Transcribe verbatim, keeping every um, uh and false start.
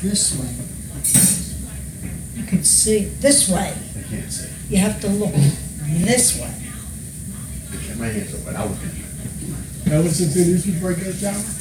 this way. You can see this way. I can't see. You have to look this way. My hands are wet. I was gonna. Now listen to this before I get a shower.